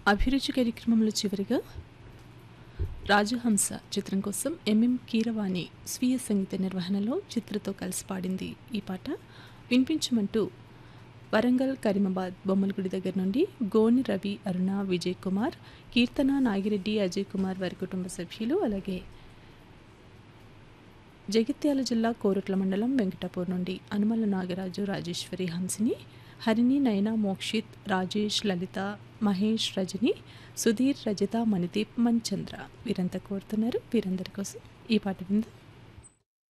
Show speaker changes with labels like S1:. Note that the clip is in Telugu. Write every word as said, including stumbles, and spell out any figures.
S1: అభిరుచి కార్యక్రమంలో చివరిగా రాజహంస చిత్రం కోసం ఎంఎం కీరవాణి స్వీయ సంగీత నిర్వహణలో చిత్రతో కలిసి పాడింది ఈ పాట. వినిపించమంటూ వరంగల్ కరీమాబాద్ బొమ్మలగుడి దగ్గర నుండి గోని రవి, అరుణ, విజయ్ కుమార్, కీర్తన, నాగిరెడ్డి, అజయ్ కుమార్ వారి కుటుంబ సభ్యులు, అలాగే జగిత్యాల జిల్లా కోరుట్ల మండలం వెంకటాపూర్ నుండి అనుమల నాగరాజు, రాజేశ్వరి, హంసిని, హరిణి, నయన, మోక్షిత్, రాజేష్, లలిత, మహేష్, రజని, సుధీర్, రజిత, మణిదీప్, మణిచంద్ర వీరంతా కోరుతున్నారు. వీరందరి కోసం ఈ పాట విందాం.